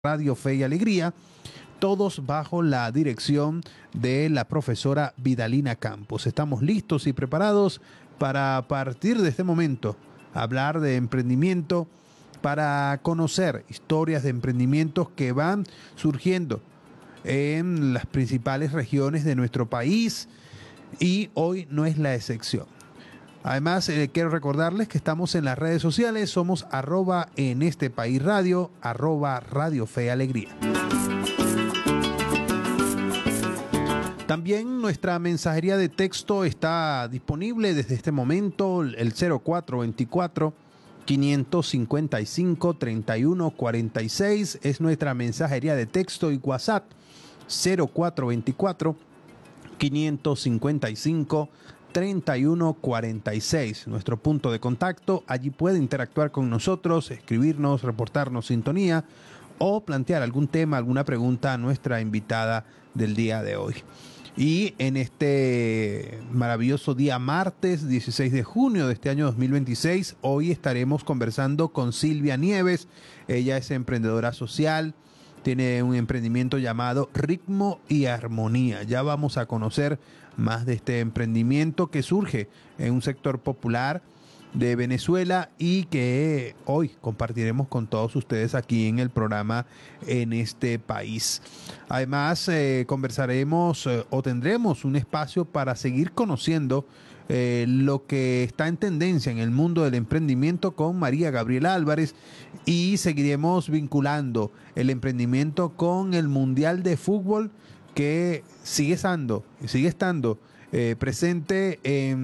Radio Fe y Alegría, todos bajo la dirección de la profesora Vidalina Campos. Estamos listos y preparados para, a partir de este momento, hablar de emprendimiento, para conocer historias de emprendimientos que van surgiendo en las principales regiones de nuestro país, y hoy no es la excepción. Además, quiero recordarles que estamos en las redes sociales, somos @en este país radio, @Radio Fe Alegría. También nuestra mensajería de texto está disponible desde este momento, el 0424 555 3146 es nuestra mensajería de texto, y WhatsApp 0424 555 3146, nuestro punto de contacto. Allí puede interactuar con nosotros, escribirnos, reportarnos sintonía o plantear algún tema, alguna pregunta a nuestra invitada del día de hoy. Y en este maravilloso día martes 16 de junio de este año 2026, hoy estaremos conversando con Silvia Nieves. Ella es emprendedora social, tiene un emprendimiento llamado Ritmo y Armonía. Ya vamos a conocer más de este emprendimiento que surge en un sector popular de Venezuela y que hoy compartiremos con todos ustedes aquí en el programa En este país. Además, conversaremos o tendremos un espacio para seguir conociendo lo que está en tendencia en el mundo del emprendimiento con María Gabriela Álvarez, y seguiremos vinculando el emprendimiento con el Mundial de Fútbol que sigue estando presente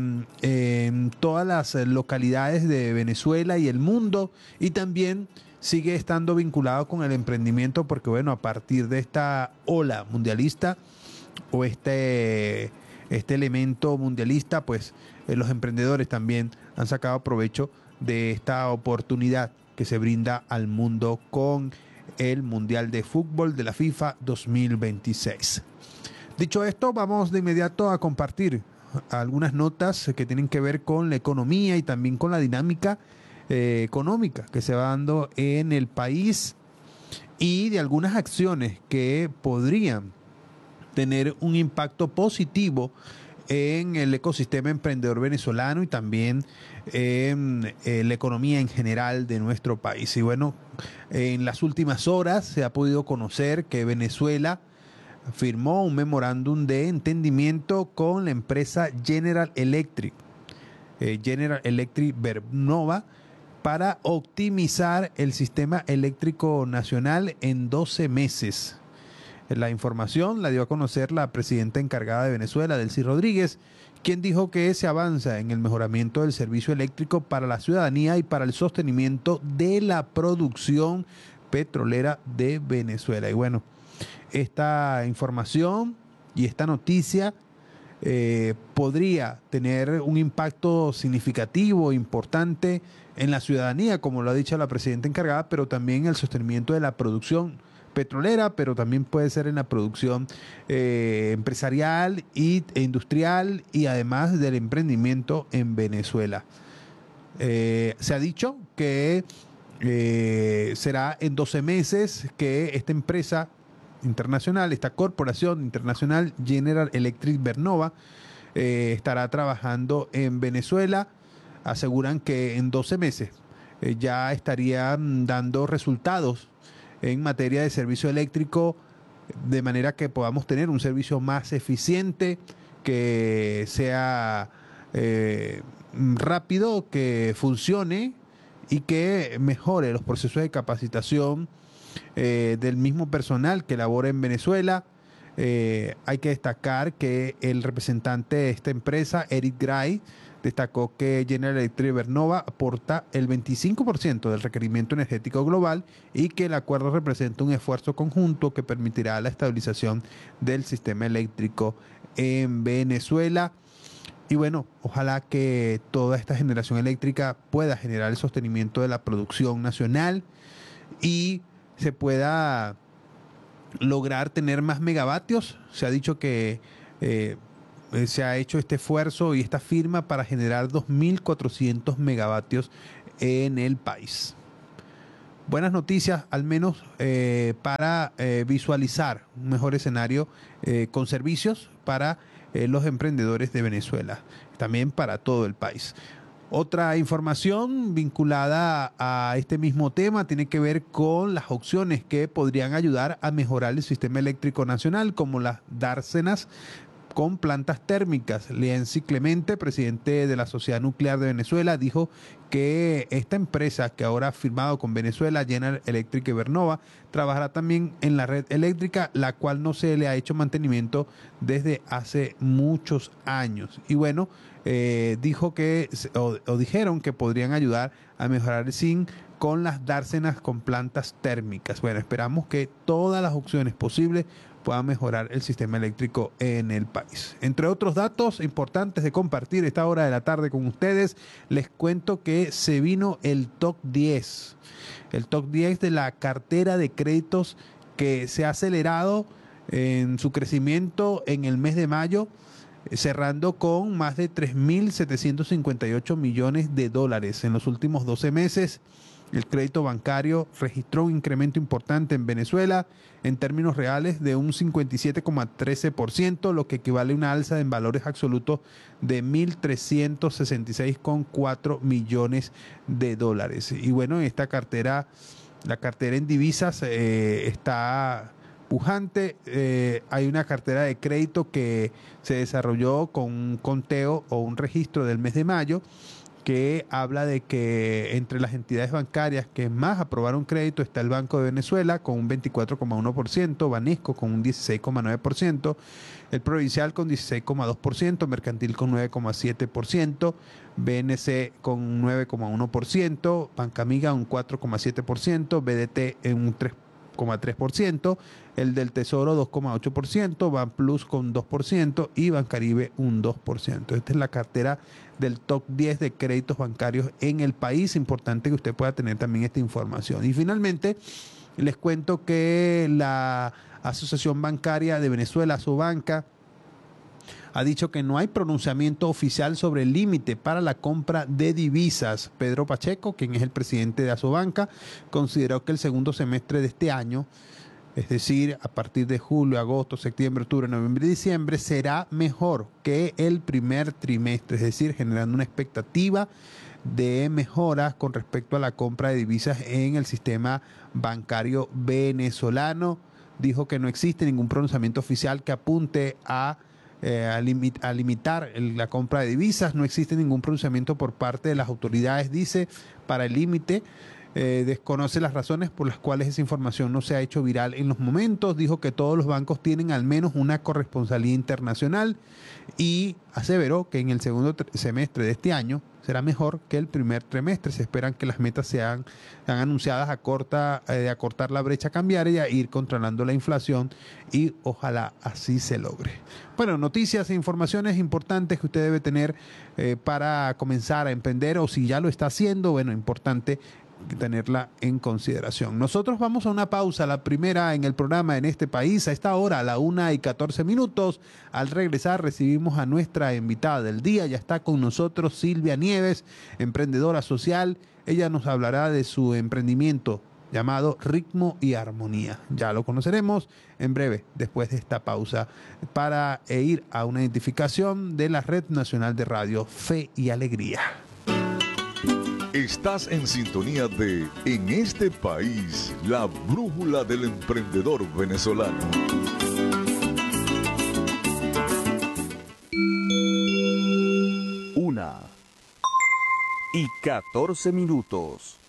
en todas las localidades de Venezuela y el mundo, y también sigue estando vinculado con el emprendimiento porque, bueno, a partir de esta ola mundialista o este elemento mundialista, pues los emprendedores también han sacado provecho de esta oportunidad que se brinda al mundo con el Mundial de Fútbol de la FIFA 2026. Dicho esto, vamos de inmediato a compartir algunas notas que tienen que ver con la economía y también con la dinámica económica que se va dando en el país, y de algunas acciones que podrían tener un impacto positivo en el ecosistema emprendedor venezolano y también en la economía en general de nuestro país. Y bueno, en las últimas horas se ha podido conocer que Venezuela firmó un memorándum de entendimiento con la empresa General Electric Vernova, para optimizar el sistema eléctrico nacional en 12 meses. La información la dio a conocer la presidenta encargada de Venezuela, Delcy Rodríguez, quien dijo que se avanza en el mejoramiento del servicio eléctrico para la ciudadanía y para el sostenimiento de la producción petrolera de Venezuela. Y bueno, esta información y esta noticia podría tener un impacto significativo, importante en la ciudadanía, como lo ha dicho la presidenta encargada, pero también en el sostenimiento de la producción petrolera, pero también puede ser en la producción empresarial e industrial, y además del emprendimiento en Venezuela. Se ha dicho que será en 12 meses que esta empresa internacional, esta corporación internacional General Electric Vernova, estará trabajando en Venezuela. Aseguran que en 12 meses ya estarían dando resultados en materia de servicio eléctrico, de manera que podamos tener un servicio más eficiente, que sea rápido, que funcione y que mejore los procesos de capacitación del mismo personal que labora en Venezuela. Hay que destacar que el representante de esta empresa, Eric Gray, destacó que General Electric Vernova aporta el 25% del requerimiento energético global y que el acuerdo representa un esfuerzo conjunto que permitirá la estabilización del sistema eléctrico en Venezuela. Y bueno, ojalá que toda esta generación eléctrica pueda generar el sostenimiento de la producción nacional y se pueda lograr tener más megavatios. Se ha dicho que se ha hecho este esfuerzo y esta firma para generar 2.400 megavatios en el país. buenas noticias, al menos para visualizar un mejor escenario con servicios para los emprendedores de Venezuela, también para todo el país. Otra información vinculada a este mismo tema tiene que ver con las opciones que podrían ayudar a mejorar el sistema eléctrico nacional, como las dársenas con plantas térmicas. Lienzi Clemente, presidente de la Sociedad Nuclear de Venezuela, dijo que esta empresa que ahora ha firmado con Venezuela, General Electric Iberdrola, trabajará también en la red eléctrica, la cual no se le ha hecho mantenimiento desde hace muchos años. Y bueno, dijo que, o dijeron que podrían ayudar a mejorar el zinc con las dársenas con plantas térmicas. Bueno, esperamos que todas las opciones posibles puedan mejorar el sistema eléctrico en el país. Entre otros datos importantes de compartir esta hora de la tarde con ustedes, les cuento que se vino el top 10. El top 10 de la cartera de créditos que se ha acelerado en su crecimiento en el mes de mayo, cerrando con más de 3.758 millones de dólares en los últimos 12 meses. El crédito bancario registró un incremento importante en Venezuela en términos reales de un 57,13%, lo que equivale a una alza en valores absolutos de 1.366,4 millones de dólares. Y bueno, esta cartera, la cartera en divisas está pujante. Hay una cartera de crédito que se desarrolló con un conteo o un registro del mes de mayo, que habla de que entre las entidades bancarias que más aprobaron crédito está el Banco de Venezuela con un 24,1%, Banesco con un 16,9%, el Provincial con 16,2%, Mercantil con 9,7%, BNC con un 9,1%, Banca Amiga un 4,7%, BDT en un 3,3%, el del Tesoro 2,8%, Banplus con 2% y Bancaribe un 2%. Esta es la cartera del top 10 de créditos bancarios en el país. Importante que usted pueda tener también esta información. Y finalmente, les cuento que la Asociación Bancaria de Venezuela, Asobanca, ha dicho que no hay pronunciamiento oficial sobre el límite para la compra de divisas. Pedro Pacheco, quien es el presidente de Asobanca, consideró que el segundo semestre de este año, es decir, a partir de julio, agosto, septiembre, octubre, noviembre y diciembre, será mejor que el primer trimestre, es decir, generando una expectativa de mejoras con respecto a la compra de divisas en el sistema bancario venezolano. Dijo que no existe ningún pronunciamiento oficial que apunte a limitar la compra de divisas. No existe ningún pronunciamiento por parte de las autoridades, dice, para el límite. Desconoce las razones por las cuales esa información no se ha hecho viral en los momentos. Dijo que todos los bancos tienen al menos una corresponsalía internacional y aseveró que en el segundo semestre de este año será mejor que el primer trimestre. Se esperan que las metas sean anunciadas de acortar la brecha cambiaria e ir controlando la inflación, y ojalá así se logre. Bueno, noticias e informaciones importantes que usted debe tener para comenzar a emprender, o si ya lo está haciendo, bueno, importante tenerla en consideración. Nosotros vamos a una pausa, la primera en el programa en este país, a esta hora, a la 1:14. Al regresar recibimos a nuestra invitada del día. Ya está con nosotros Silvia Nieves, emprendedora social. Ella nos hablará de su emprendimiento llamado Ritmo y Armonía. Ya lo conoceremos en breve, después de esta pausa, para ir a una identificación de la Red Nacional de Radio Fe y Alegría. Estás en sintonía de En este país, la brújula del emprendedor venezolano. Una y 14 minutos.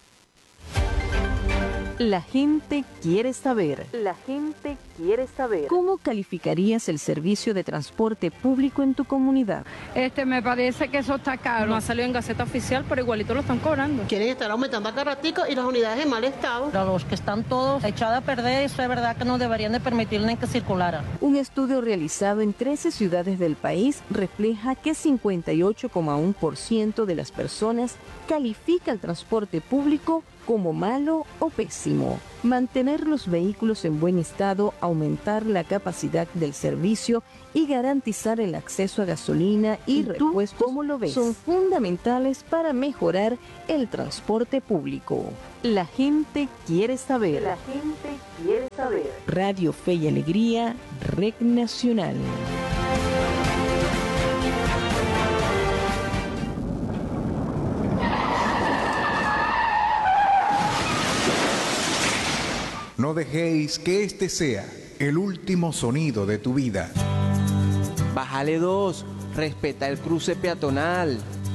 La gente quiere saber. La gente quiere saber. ¿Cómo calificarías el servicio de transporte público en tu comunidad? Me parece que eso está caro. No ha salido en Gaceta Oficial, pero igualito lo están cobrando. Quieren estar aumentando a cada ratico y las unidades en mal estado. Pero los que están todos echados a perder, eso es verdad que no deberían de permitirle que circularan. Un estudio realizado en 13 ciudades del país refleja que 58,1% de las personas califica el transporte público como malo o pésimo. Mantener los vehículos en buen estado, aumentar la capacidad del servicio y garantizar el acceso a gasolina y repuestos, ¿cómo lo ves?, son fundamentales para mejorar el transporte público. La gente quiere saber. La gente quiere saber. Radio Fe y Alegría, Red Nacional. No dejéis que este sea el último sonido de tu vida. Bájale 2, respeta el cruce peatonal.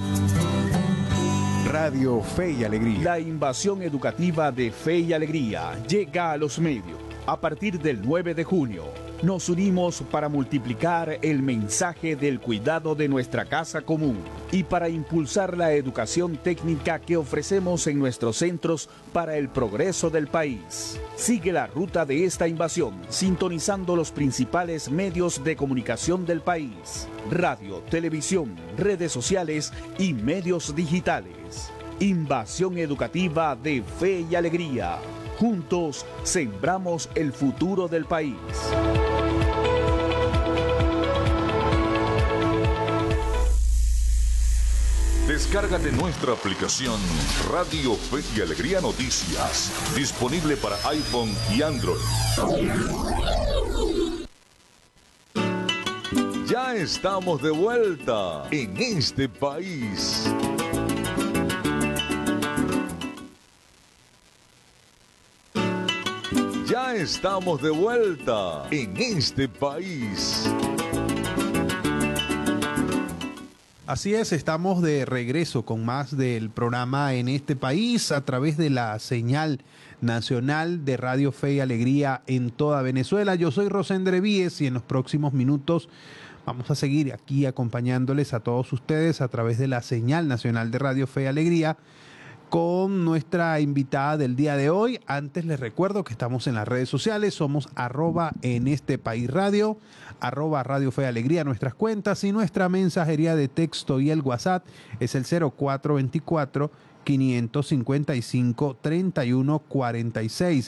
Radio Fe y Alegría. La invasión educativa de Fe y Alegría llega a los medios. A partir del 9 de junio, nos unimos para multiplicar el mensaje del cuidado de nuestra casa común y para impulsar la educación técnica que ofrecemos en nuestros centros para el progreso del país. Sigue la ruta de esta invasión, sintonizando los principales medios de comunicación del país: radio, televisión, redes sociales y medios digitales. Invasión educativa de Fe y Alegría. Juntos sembramos el futuro del país. Descárgate nuestra aplicación Radio Fe y Alegría Noticias, disponible para iPhone y Android. Ya estamos de vuelta en este país. Ya estamos de vuelta en este país. Así es, estamos de regreso con más del programa En este país a través de la señal nacional de Radio Fe y Alegría en toda Venezuela. Yo soy Rosendre Víez y en los próximos minutos vamos a seguir aquí acompañándoles a todos ustedes a través de la señal nacional de Radio Fe y Alegría con nuestra invitada del día de hoy. Antes les recuerdo que estamos en las redes sociales, somos @en este país radio, @Radio Fe y Alegría, nuestras cuentas, y nuestra mensajería de texto y el WhatsApp es el 0424-555-3146,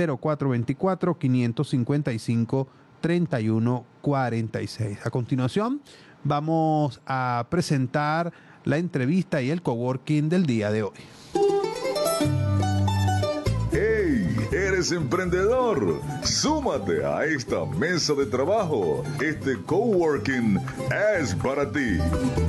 0424-555-3146. A continuación vamos a presentar la entrevista y el coworking del día de hoy. ¡Hey! ¿Eres emprendedor? Súmate a esta mesa de trabajo. Este coworking es para ti.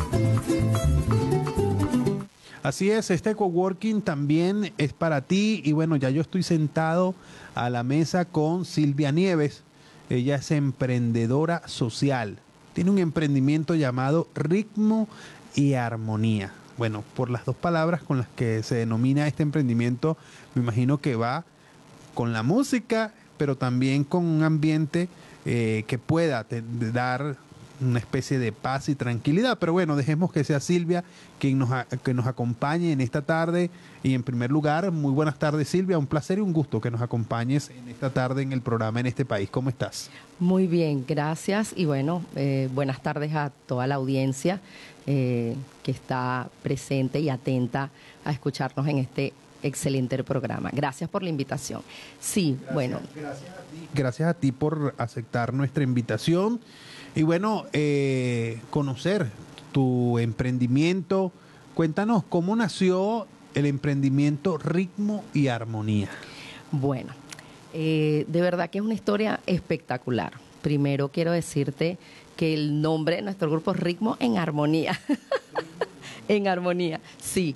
Así es, este coworking también es para ti. Y bueno, ya yo estoy sentado a la mesa con Silvia Nieves. Ella es emprendedora social. Tiene un emprendimiento llamado Ritmo y Armonía. Bueno, por las dos palabras con las que se denomina este emprendimiento, me imagino que va con la música, pero también con un ambiente que pueda dar una especie de paz y tranquilidad. Pero bueno, dejemos que sea Silvia quien nos acompañe en esta tarde. Y en primer lugar, muy buenas tardes, Silvia. Un placer y un gusto que nos acompañes en esta tarde en el programa En este país. ¿Cómo estás? Muy bien, gracias. Y bueno, buenas tardes a toda la audiencia que está presente y atenta a escucharnos en este excelente programa. Gracias por la invitación. Sí, bueno. Gracias a ti por aceptar nuestra invitación. Y bueno, conocer tu emprendimiento. Cuéntanos cómo nació el emprendimiento Ritmo y Armonía. Bueno, de verdad que es una historia espectacular. Primero quiero decirte que el nombre de nuestro grupo es Ritmo en Armonía. En Armonía, sí.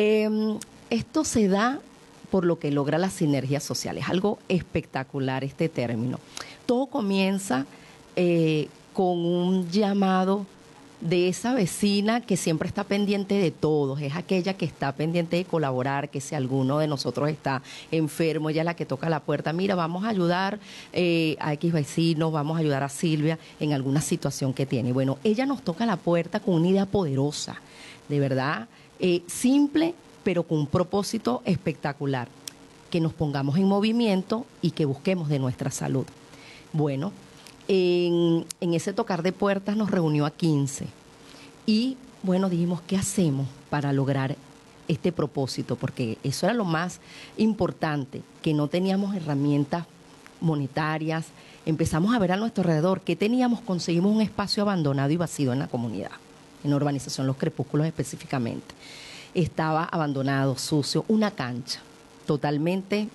Esto se da por lo que logra la sinergia social. Es algo espectacular este término. Todo comienza con un llamado de esa vecina que siempre está pendiente de todos, es aquella que está pendiente de colaborar, que si alguno de nosotros está enfermo, ella es la que toca la puerta, mira, vamos a ayudar a X vecinos, vamos a ayudar a Silvia en alguna situación que tiene. Bueno, ella nos toca la puerta con una idea poderosa, de verdad, simple, pero con un propósito espectacular, que nos pongamos en movimiento y que busquemos de nuestra salud. Bueno, en ese tocar de puertas nos reunió a 15 y bueno, dijimos, ¿qué hacemos para lograr este propósito, porque eso era lo más importante, que no teníamos herramientas monetarias. Empezamos a ver a nuestro alrededor qué teníamos, conseguimos un espacio abandonado y vacío en la comunidad, en la urbanización Los Crepúsculos específicamente. Estaba abandonado, sucio, una cancha totalmente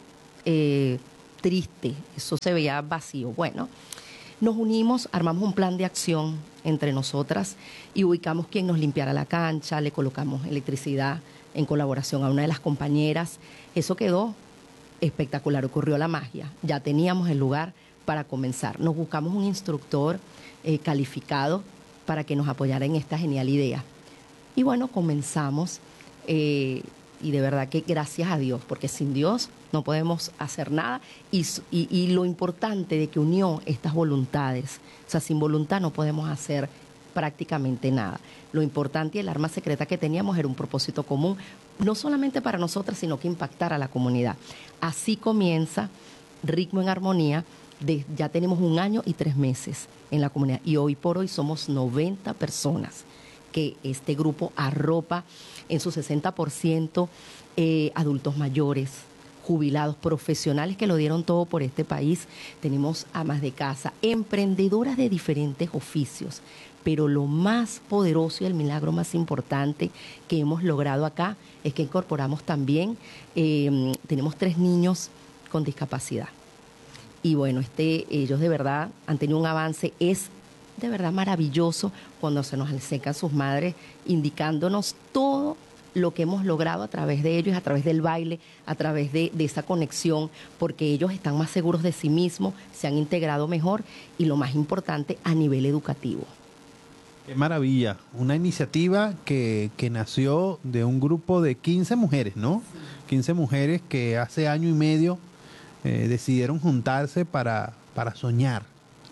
triste, eso se veía vacío. Bueno, nos unimos, armamos un plan de acción entre nosotras y ubicamos quien nos limpiara la cancha, le colocamos electricidad en colaboración a una de las compañeras. Eso quedó espectacular, ocurrió la magia, ya teníamos el lugar para comenzar. Nos buscamos un instructor calificado para que nos apoyara en esta genial idea. Y bueno, comenzamos y de verdad que gracias a Dios, porque sin Dios no podemos hacer nada y lo importante de que unió estas voluntades, o sea, sin voluntad no podemos hacer prácticamente nada. Lo importante y el arma secreta que teníamos era un propósito común, no solamente para nosotras, sino que impactar a la comunidad. Así comienza Ritmo en Armonía. Ya tenemos 1 año y 3 meses en la comunidad y hoy por hoy somos 90 personas que este grupo arropa en su 60% adultos mayores, jubilados, profesionales que lo dieron todo por este país. Tenemos amas de casa, emprendedoras de diferentes oficios, pero lo más poderoso y el milagro más importante que hemos logrado acá es que incorporamos también, tenemos 3 niños con discapacidad. Y bueno, ellos de verdad han tenido un avance, es de verdad maravilloso cuando se nos acercan sus madres indicándonos todo lo que hemos logrado a través de ellos, a través del baile, a través de esa conexión, porque ellos están más seguros de sí mismos, se han integrado mejor y lo más importante, a nivel educativo. Qué maravilla, una iniciativa que nació de un grupo de 15 mujeres, ¿no? Sí. 15 mujeres que hace 1 año y medio decidieron juntarse para soñar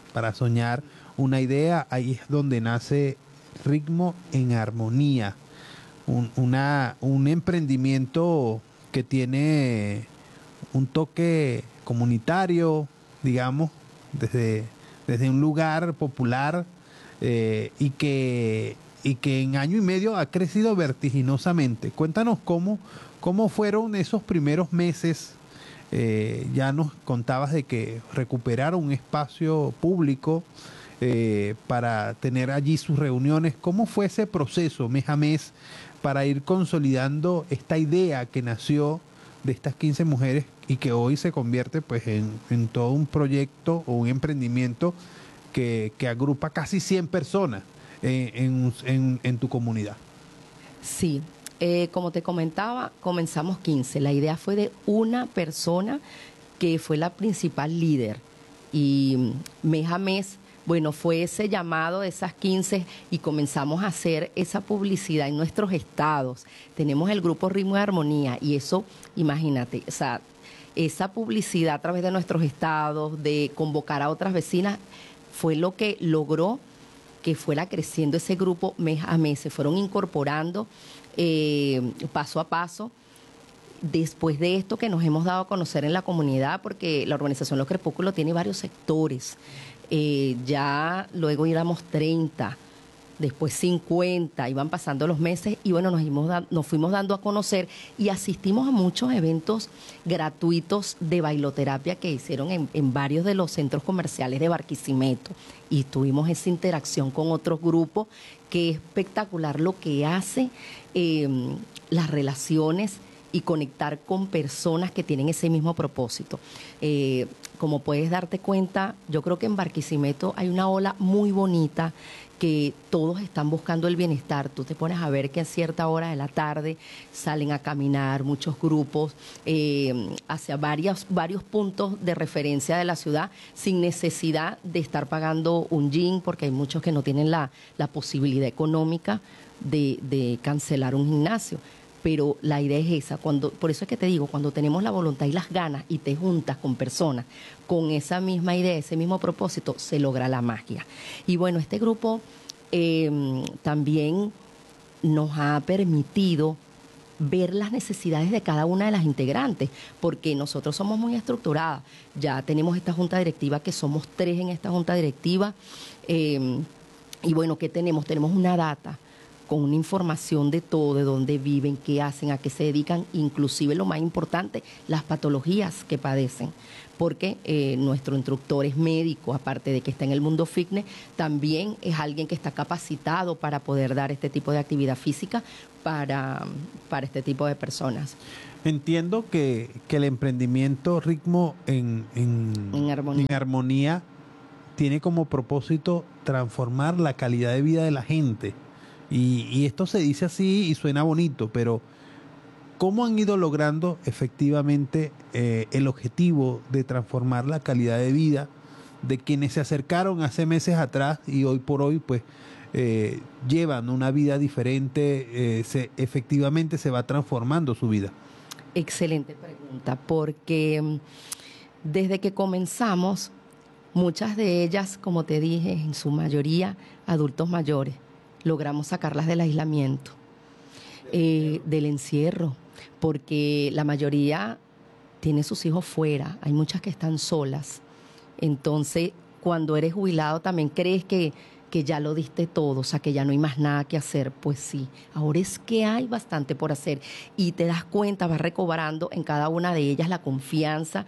una idea. Ahí es donde nace Ritmo en Armonía, un emprendimiento que tiene un toque comunitario, digamos, desde un lugar popular, y que en 1 año y medio ha crecido vertiginosamente. Cuéntanos cómo fueron esos primeros meses. Ya nos contabas de que recuperaron un espacio público para tener allí sus reuniones. ¿Cómo fue ese proceso mes a mes para ir consolidando esta idea que nació de estas 15 mujeres y que hoy se convierte pues en todo un proyecto o un emprendimiento que agrupa casi 100 personas en tu comunidad? Sí. Como te comentaba, comenzamos 15. La idea fue de una persona que fue la principal líder. Y mes a mes, bueno, fue ese llamado de esas 15 y comenzamos a hacer esa publicidad en nuestros estados. Tenemos el grupo Ritmo de Armonía y eso, imagínate, o sea, esa publicidad a través de nuestros estados, de convocar a otras vecinas, fue lo que logró que fuera creciendo ese grupo mes a mes. Se fueron incorporando paso a paso. Después de esto que nos hemos dado a conocer en la comunidad, porque la organización Los Crepúsculos tiene varios sectores, ya luego éramos 30, después 50, iban pasando los meses y bueno, nos fuimos dando a conocer y asistimos a muchos eventos gratuitos de bailoterapia que hicieron en varios de los centros comerciales de Barquisimeto y tuvimos esa interacción con otros grupos, que es espectacular lo que hace las relaciones y conectar con personas que tienen ese mismo propósito. Como puedes darte cuenta, yo creo que en Barquisimeto hay una ola muy bonita que todos están buscando el bienestar. Tú te pones a ver que a cierta hora de la tarde salen a caminar muchos grupos hacia varios puntos de referencia de la ciudad sin necesidad de estar pagando un gym, porque hay muchos que no tienen la posibilidad económica de cancelar un gimnasio. Pero la idea es esa, por eso es que te digo, cuando tenemos la voluntad y las ganas y te juntas con personas con esa misma idea, ese mismo propósito, se logra la magia. Y bueno, este grupo también nos ha permitido ver las necesidades de cada una de las integrantes, porque nosotros somos muy estructuradas. Ya tenemos esta junta directiva, que somos 3 en esta junta directiva, y bueno, ¿qué tenemos? Tenemos una data con una información de todo, de dónde viven, qué hacen, a qué se dedican, inclusive lo más importante, las patologías que padecen. Porque nuestro instructor es médico, aparte de que está en el mundo fitness, también es alguien que está capacitado para poder dar este tipo de actividad física para este tipo de personas. Entiendo que el emprendimiento Ritmo en armonía tiene como propósito transformar la calidad de vida de la gente. Y esto se dice así y suena bonito, pero ¿cómo han ido logrando efectivamente el objetivo de transformar la calidad de vida de quienes se acercaron hace meses atrás y hoy por hoy pues llevan una vida diferente, efectivamente se va transformando su vida? Excelente pregunta, porque desde que comenzamos, muchas de ellas, como te dije, en su mayoría adultos mayores, logramos sacarlas del aislamiento, del encierro, porque la mayoría tiene sus hijos fuera, hay muchas que están solas. Entonces, cuando eres jubilado también crees que ya lo diste todo, o sea, que ya no hay más nada que hacer. Pues sí, ahora es que hay bastante por hacer y te das cuenta, vas recobrando en cada una de ellas la confianza.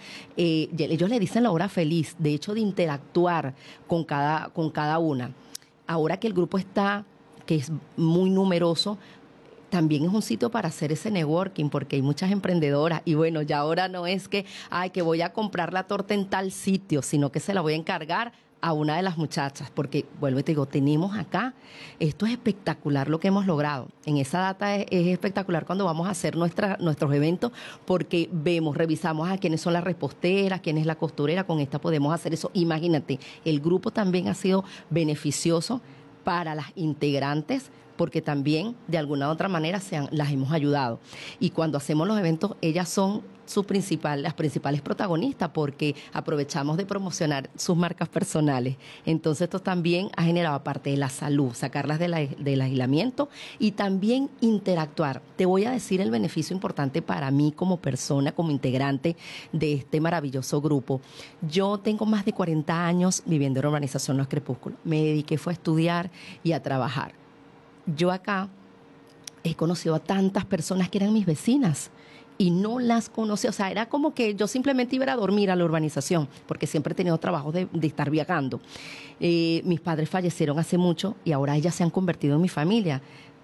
Ellos le dicen la hora feliz, de hecho, de interactuar con cada una. Ahora que el grupo está, que es muy numeroso, también es un sitio para hacer ese networking, porque hay muchas emprendedoras y bueno, ya ahora no es que voy a comprar la torta en tal sitio, sino que se la voy a encargar a una de las muchachas, porque vuelvo y te digo, tenemos acá, esto es espectacular lo que hemos logrado. En esa data es espectacular cuando vamos a hacer nuestros eventos, porque revisamos a quiénes son las reposteras, quién es la costurera, con esta podemos hacer eso. Imagínate, el grupo también ha sido beneficioso para las integrantes, porque también de alguna u otra manera las hemos ayudado. Y cuando hacemos los eventos, ellas son las principales protagonistas, porque aprovechamos de promocionar sus marcas personales. Entonces esto también ha generado parte de la salud, sacarlas del aislamiento y también interactuar. Te voy a decir el beneficio importante para mí como persona, como integrante de este maravilloso grupo. Yo tengo más de 40 años viviendo en la urbanización Los Crepúsculos. Me dediqué fue a estudiar y a trabajar. Yo acá he conocido a tantas personas que eran mis vecinas y no las conocía. O sea, era como que yo simplemente iba a dormir a la urbanización, porque siempre he tenido trabajo de estar viajando. Mis padres fallecieron hace mucho y ahora ellas se han convertido en mi familia.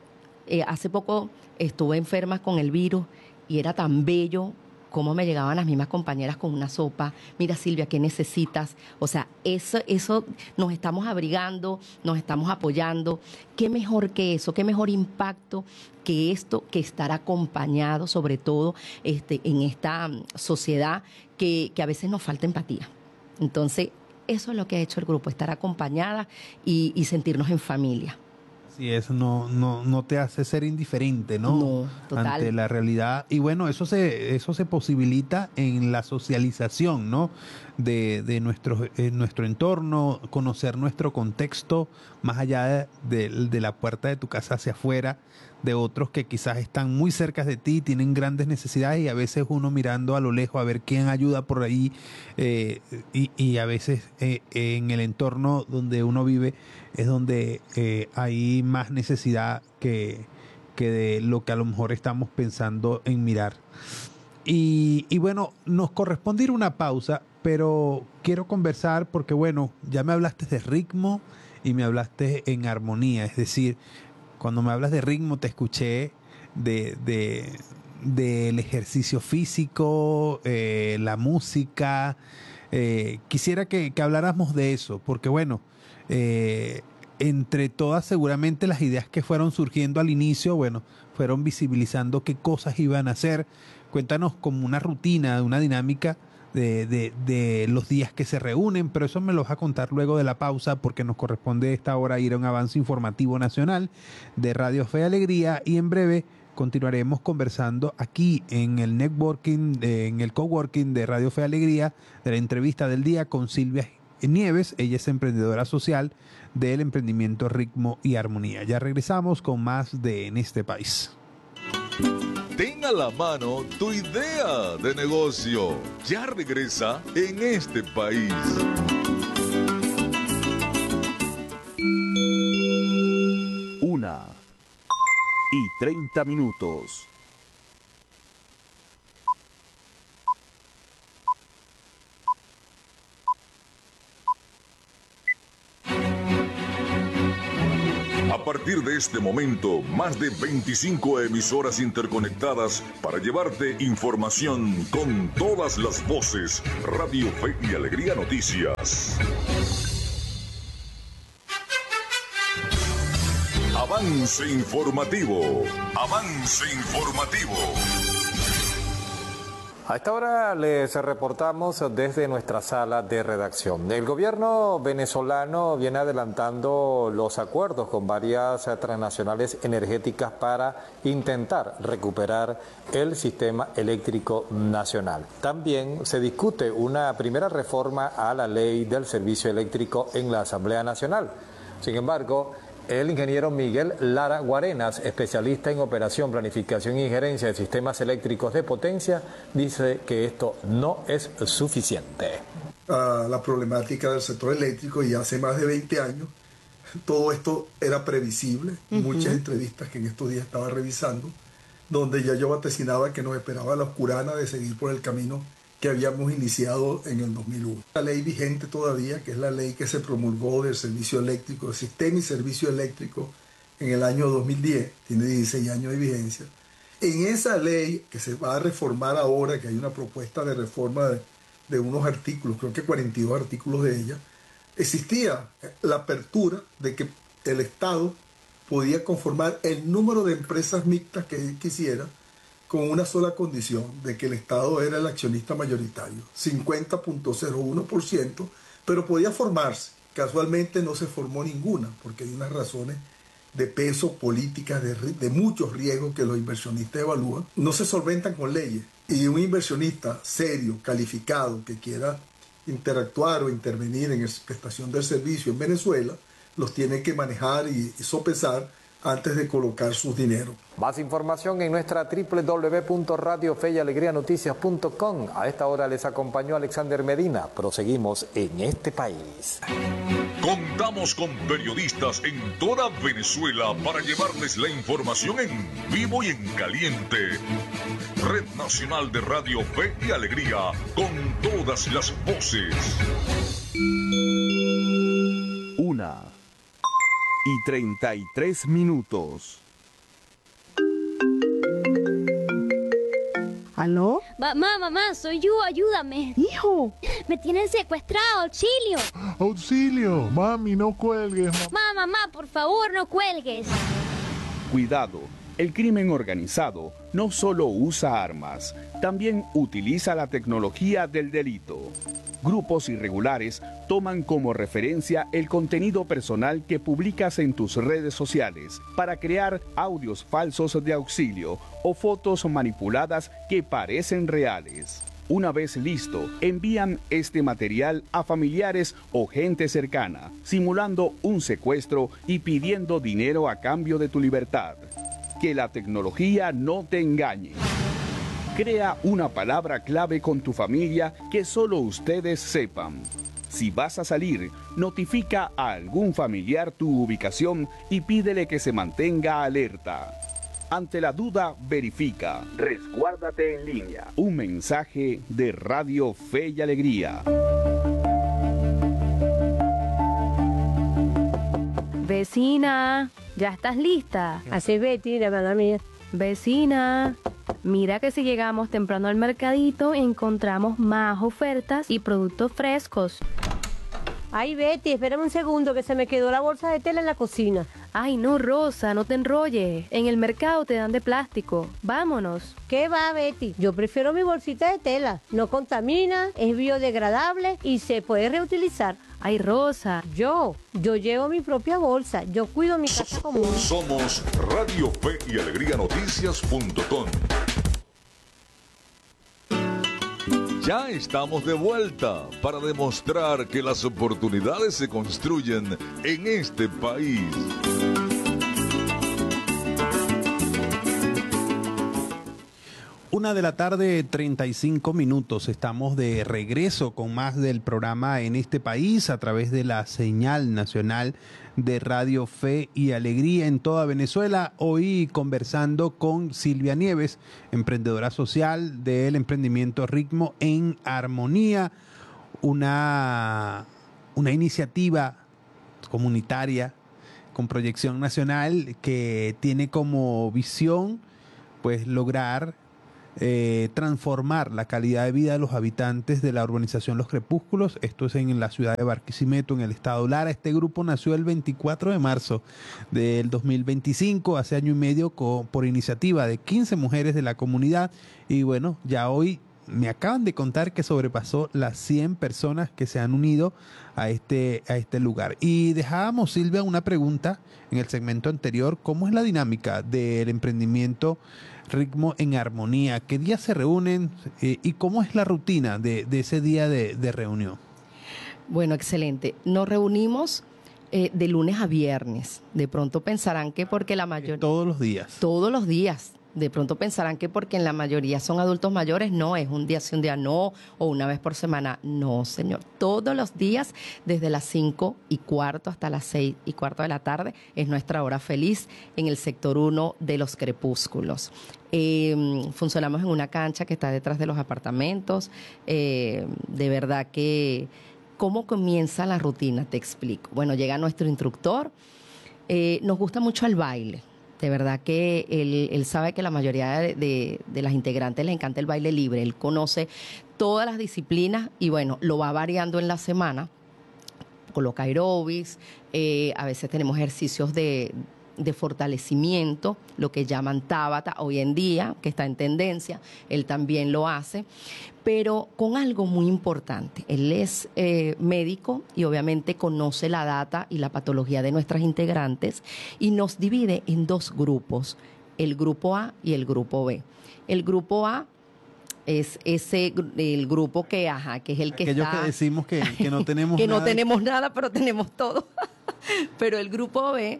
Hace poco estuve enferma con el virus y era tan bello cómo me llegaban las mismas compañeras con una sopa. Mira, Silvia, ¿qué necesitas? O sea, eso nos estamos abrigando, nos estamos apoyando. ¿Qué mejor que eso? ¿Qué mejor impacto que esto, que estar acompañado, sobre todo en esta sociedad que a veces nos falta empatía? Entonces, eso es lo que ha hecho el grupo, estar acompañada y sentirnos en familia. Sí, eso no te hace ser indiferente, ¿no? No, total. Ante la realidad. Y bueno, eso se posibilita en la socialización, ¿no? De nuestro entorno, conocer nuestro contexto, más allá de la puerta de tu casa hacia afuera, de otros que quizás están muy cerca de ti, tienen grandes necesidades y a veces uno mirando a lo lejos a ver quién ayuda por ahí y a veces en el entorno donde uno vive es donde hay más necesidad que de lo que a lo mejor estamos pensando en mirar. Y bueno, nos corresponde ir a una pausa, pero quiero conversar porque bueno, ya me hablaste de ritmo y me hablaste en armonía, es decir, cuando me hablas de ritmo te escuché del ejercicio físico, la música. Quisiera que habláramos de eso, porque bueno, entre todas seguramente las ideas que fueron surgiendo al inicio, bueno, fueron visibilizando qué cosas iban a hacer. Cuéntanos como una rutina, una dinámica de los días que se reúnen, pero eso me lo vas a contar luego de la pausa porque nos corresponde esta hora ir a un avance informativo nacional de Radio Fe y Alegría y en breve continuaremos conversando aquí en el networking, en el coworking de Radio Fe y Alegría, de la entrevista del día con Silvia Nieves. Ella es emprendedora social del emprendimiento Ritmo y Armonía. Ya regresamos con más de En este País. Ten a la mano tu idea de negocio. Ya regresa En este País. Una, 2:30. A partir de este momento, más de 25 emisoras interconectadas para llevarte información con todas las voces. Radio Fe y Alegría Noticias. Avance informativo. Avance informativo. A esta hora les reportamos desde nuestra sala de redacción. El gobierno venezolano viene adelantando los acuerdos con varias transnacionales energéticas para intentar recuperar el sistema eléctrico nacional. También se discute una primera reforma a la ley del servicio eléctrico en la Asamblea Nacional. Sin embargo, el ingeniero Miguel Lara Guarenas, especialista en operación, planificación y gerencia de sistemas eléctricos de potencia, dice que esto no es suficiente. La problemática del sector eléctrico, y hace más de 20 años, todo esto era previsible. Muchas entrevistas que en estos días estaba revisando, donde ya yo vaticinaba que nos esperaba la oscurana de seguir por el camino que habíamos iniciado en el 2001. La ley vigente todavía, que es la ley que se promulgó del servicio eléctrico, del sistema y servicio eléctrico en el año 2010, tiene 16 años de vigencia. En esa ley que se va a reformar ahora, que hay una propuesta de reforma de unos artículos, creo que 42 artículos de ella, existía la apertura de que el Estado podía conformar el número de empresas mixtas que él quisiera, con una sola condición, de que el Estado era el accionista mayoritario, 50.01%, pero podía formarse. Casualmente no se formó ninguna, porque hay unas razones de peso, políticas, de muchos riesgos que los inversionistas evalúan. No se solventan con leyes, y un inversionista serio, calificado, que quiera interactuar o intervenir en la prestación del servicio en Venezuela, los tiene que manejar y sopesar antes de colocar sus dineros. Más información en nuestra www.radiofeyalegrianoticias.com. A esta hora les acompañó Alexander Medina. Proseguimos en este país. Contamos con periodistas en toda Venezuela para llevarles la información en vivo y en caliente. Red Nacional de Radio Fe y Alegría, con todas las voces. 1:33. ¿Aló? Mamá, soy yo, ayúdame. Hijo. Me tienen secuestrado, auxilio. Auxilio, mami, no cuelgues. Mamá, por favor, no cuelgues. Cuidado, el crimen organizado no solo usa armas, también utiliza la tecnología del delito. Grupos irregulares toman como referencia el contenido personal que publicas en tus redes sociales para crear audios falsos de auxilio o fotos manipuladas que parecen reales. Una vez listo, envían este material a familiares o gente cercana, simulando un secuestro y pidiendo dinero a cambio de tu libertad. Que la tecnología no te engañe. Crea una palabra clave con tu familia que solo ustedes sepan. Si vas a salir, notifica a algún familiar tu ubicación y pídele que se mantenga alerta. Ante la duda, verifica. Resguárdate en línea. Un mensaje de Radio Fe y Alegría. Vecina, ¿ya estás lista? Así es, Betty, la hermana mía. Vecina, mira que si llegamos temprano al mercadito encontramos más ofertas y productos frescos. Ay, Betty, espérame un segundo que se me quedó la bolsa de tela en la cocina. Ay, no, Rosa, no te enrolles. En el mercado te dan de plástico. Vámonos. ¿Qué va, Betty? Yo prefiero mi bolsita de tela. No contamina, es biodegradable y se puede reutilizar. Ay, Rosa. Yo llevo mi propia bolsa. Yo cuido mi casa común. Somos Radio Fe y Alegría Noticias.com. Ya estamos de vuelta para demostrar que las oportunidades se construyen en este país. 1:35 p.m. Estamos de regreso con más del programa En este País a través de la señal nacional de Radio Fe y Alegría en toda Venezuela. Hoy conversando con Silvia Nieves, emprendedora social del emprendimiento Ritmo en Armonía, una iniciativa comunitaria con proyección nacional que tiene como visión pues lograr transformar la calidad de vida de los habitantes de la urbanización Los Crepúsculos. Esto es en la ciudad de Barquisimeto, en el estado Lara. Este grupo nació el 24 de marzo del 2025, hace año y medio, por iniciativa de 15 mujeres de la comunidad. Y bueno, ya hoy me acaban de contar que sobrepasó las 100 personas que se han unido a este lugar. Y dejábamos, Silvia, una pregunta en el segmento anterior: ¿cómo es la dinámica del emprendimiento Ritmo en Armonía? ¿Qué días se reúnen y cómo es la rutina de ese día de reunión? Bueno, excelente. Nos reunimos de lunes a viernes. De pronto pensarán que porque la mayoría... Todos los días. Todos los días. De pronto pensarán que porque en la mayoría son adultos mayores, no, es un día sí, un día no, o una vez por semana. No, señor. Todos los días, desde las 5:15 hasta las 6:15 de la tarde, es nuestra hora feliz en el sector 1 de Los Crepúsculos. Funcionamos en una cancha que está detrás de los apartamentos. De verdad que, ¿cómo comienza la rutina? Te explico. Bueno, llega nuestro instructor. Nos gusta mucho el baile. De verdad que él sabe que la mayoría de las integrantes les encanta el baile libre. Él conoce todas las disciplinas y bueno, lo va variando en la semana. Coloca aeróbics, a veces tenemos ejercicios de fortalecimiento, lo que llaman Tabata hoy en día, que está en tendencia. Él también lo hace, pero con algo muy importante. Él es médico y obviamente conoce la data y la patología de nuestras integrantes y nos divide en dos grupos, el grupo A y el grupo B. El grupo A es el grupo que es el que aquellos está... que decimos que no tenemos que nada. no tenemos nada, pero tenemos todo. Pero el grupo B...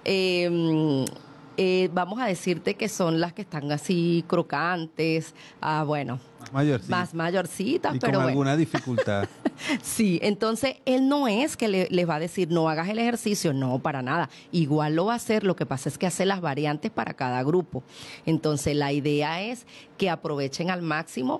vamos a decirte que son las que están así crocantes, más mayorcitas, y pero con alguna dificultad. Sí, entonces él no es que les va a decir no hagas el ejercicio, no, para nada, igual lo va a hacer. Lo que pasa es que hace las variantes para cada grupo. Entonces la idea es que aprovechen al máximo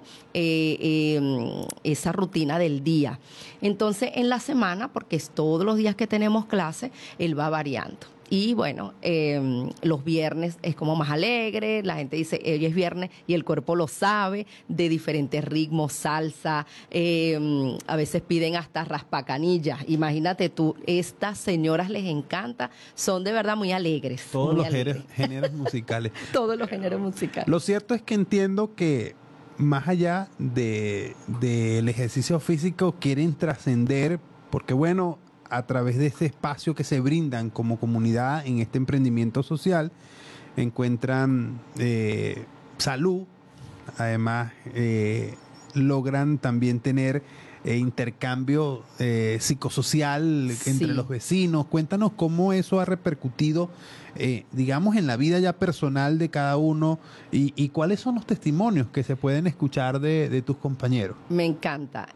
esa rutina del día. Entonces en la semana, porque es todos los días que tenemos clase, él va variando. Y bueno, los viernes es como más alegre, la gente dice hoy es viernes y el cuerpo lo sabe, de diferentes ritmos, salsa, a veces piden hasta raspacanillas. Imagínate tú, estas señoras les encanta, son de verdad muy alegres. Todos los géneros musicales. Todos los géneros musicales. Lo cierto es que entiendo que más allá del ejercicio físico quieren trascender, porque bueno, a través de este espacio que se brindan como comunidad en este emprendimiento social, encuentran salud, además logran también tener intercambio psicosocial entre los vecinos. Cuéntanos cómo eso ha repercutido, digamos, en la vida ya personal de cada uno y cuáles son los testimonios que se pueden escuchar de tus compañeros. Me encanta.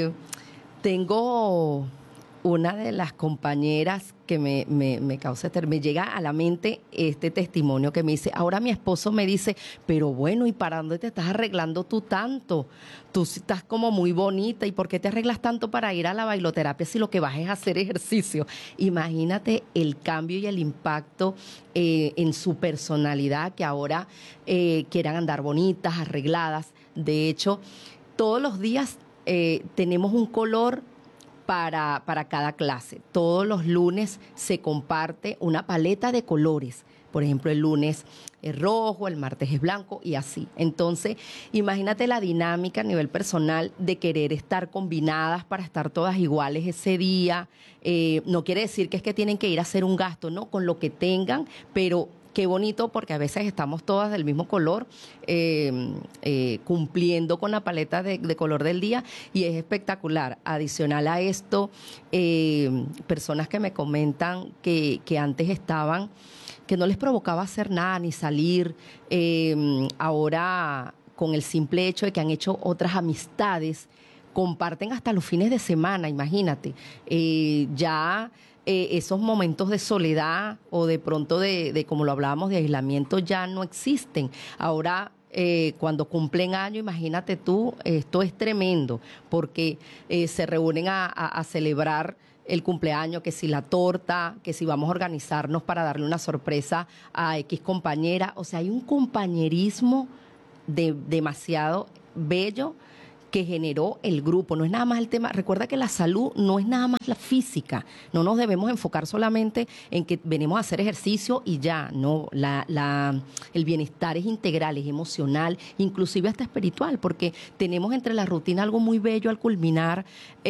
Tengo una de las compañeras que me causa, me llega a la mente este testimonio que me dice, ahora mi esposo me dice, pero bueno, ¿y para dónde te estás arreglando tú tanto? Tú estás como muy bonita, ¿y por qué te arreglas tanto para ir a la bailoterapia si lo que vas es hacer ejercicio? Imagínate el cambio y el impacto en su personalidad, que ahora quieran andar bonitas, arregladas. De hecho, todos los días tenemos un color para cada clase. Todos los lunes se comparte una paleta de colores. Por ejemplo, el lunes es rojo, el martes es blanco y así. Entonces, imagínate la dinámica a nivel personal de querer estar combinadas para estar todas iguales ese día. No quiere decir que es que tienen que ir a hacer un gasto, ¿no? Con lo que tengan, pero qué bonito, porque a veces estamos todas del mismo color, cumpliendo con la paleta de color del día, y es espectacular. Adicional a esto, personas que me comentan que antes estaban, que no les provocaba hacer nada, ni salir, ahora con el simple hecho de que han hecho otras amistades, comparten hasta los fines de semana, imagínate. Esos momentos de soledad o de pronto de como lo hablábamos, de aislamiento ya no existen. Ahora, cuando cumplen año, imagínate tú, esto es tremendo, porque se reúnen a celebrar el cumpleaños, que si la torta, que si vamos a organizarnos para darle una sorpresa a X compañera. O sea, hay un compañerismo demasiado bello que generó el grupo. No es nada más el tema, recuerda que la salud no es nada más la física, no nos debemos enfocar solamente en que venimos a hacer ejercicio y ya, no, el bienestar es integral, es emocional, inclusive hasta espiritual, porque tenemos entre la rutina algo muy bello al culminar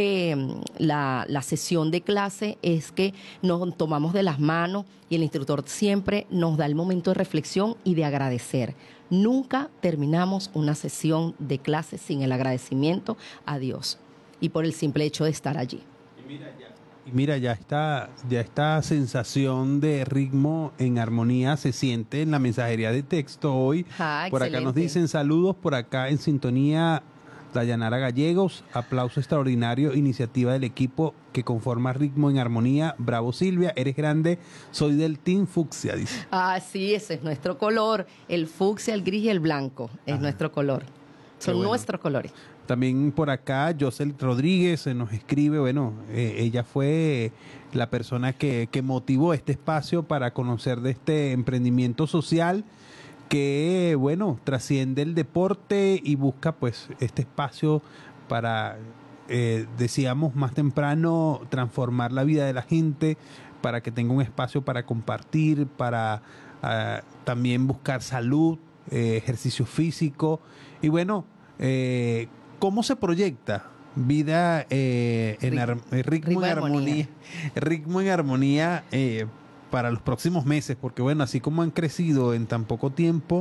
la sesión de clase, es que nos tomamos de las manos y el instructor siempre nos da el momento de reflexión y de agradecer. Nunca terminamos una sesión de clase sin el agradecimiento a Dios y por el simple hecho de estar allí. Y mira, ya esta sensación de ritmo en armonía se siente en la mensajería de texto hoy. Por acá nos dicen saludos, por acá en sintonía Dayanara Gallegos, aplauso extraordinario, iniciativa del equipo que conforma Ritmo en Armonía. Bravo Silvia, eres grande, soy del Team Fucsia, dice. Ah, sí, ese es nuestro color, el fucsia, el gris y el blanco, es nuestro color, son nuestros colores. También por acá, Josel Rodríguez nos escribe, ella fue la persona que motivó este espacio para conocer de este emprendimiento social que, trasciende el deporte y busca, pues, este espacio para, decíamos más temprano, transformar la vida de la gente, para que tenga un espacio para compartir, para también buscar salud, ejercicio físico. Y ¿cómo se proyecta vida ritmo en armonía? Ritmo en armonía para los próximos meses, porque así como han crecido en tan poco tiempo,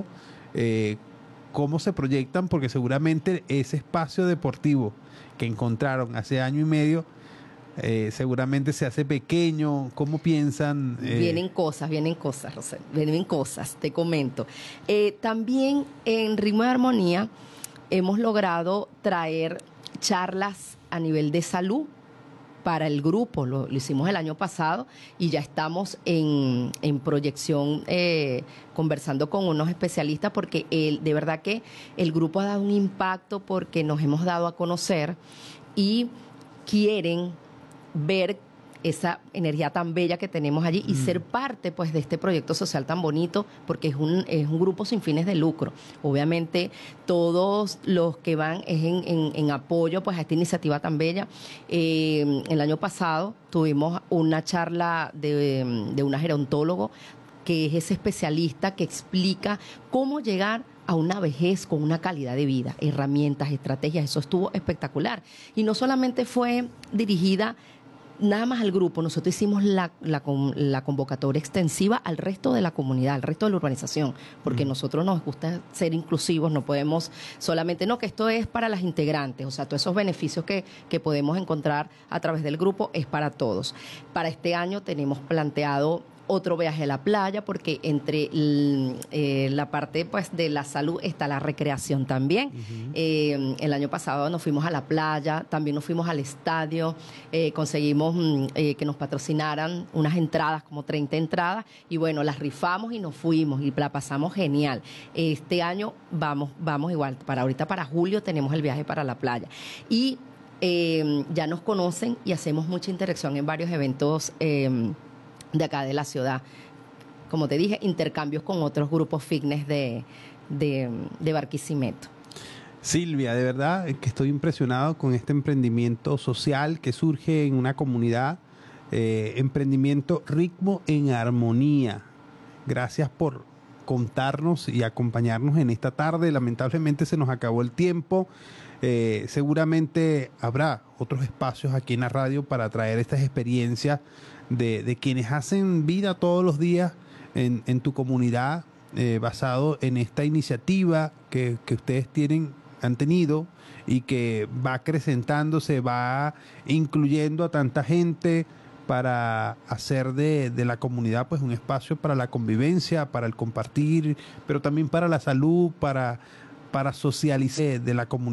¿cómo se proyectan? Porque seguramente ese espacio deportivo que encontraron hace año y medio, seguramente se hace pequeño. ¿Cómo piensan? Vienen cosas, Rosel, vienen cosas, te comento. También en Ritmo de Armonía hemos logrado traer charlas a nivel de salud para el grupo, lo hicimos el año pasado y ya estamos en proyección conversando con unos especialistas porque de verdad que el grupo ha dado un impacto porque nos hemos dado a conocer y quieren ver esa energía tan bella que tenemos allí y ser parte, pues, de este proyecto social tan bonito, porque es un grupo sin fines de lucro. Obviamente todos los que van es en apoyo, pues, a esta iniciativa tan bella. El año pasado tuvimos una charla de una gerontólogo que es ese especialista que explica cómo llegar a una vejez con una calidad de vida, herramientas, estrategias. Eso estuvo espectacular y no solamente fue dirigida nada más al grupo, nosotros hicimos la convocatoria extensiva al resto de la comunidad, al resto de la urbanización, porque nosotros nos gusta ser inclusivos, no podemos solamente, que esto es para las integrantes, o sea, todos esos beneficios que podemos encontrar a través del grupo es para todos. Para este año tenemos planteado otro viaje a la playa, porque entre la parte, pues, de la salud está la recreación también. El año pasado nos fuimos a la playa, también nos fuimos al estadio, conseguimos que nos patrocinaran unas entradas, como 30 entradas, y las rifamos y nos fuimos y la pasamos genial. Este año vamos igual, para julio tenemos el viaje para la playa. Y ya nos conocen y hacemos mucha interacción en varios eventos de acá de la ciudad. Como te dije, intercambios con otros grupos fitness de Barquisimeto. Silvia, de verdad que estoy impresionado con este emprendimiento social que surge en una comunidad, emprendimiento Ritmo en Armonía. Gracias por contarnos y acompañarnos en esta tarde. Lamentablemente se nos acabó el tiempo. Seguramente habrá otros espacios aquí en la radio para traer estas experiencias de quienes hacen vida todos los días en tu comunidad, basado en esta iniciativa que ustedes han tenido y que va acrecentándose, va incluyendo a tanta gente para hacer de la comunidad, pues, un espacio para la convivencia, para el compartir, pero también para la salud, para para socializar de la comunidad.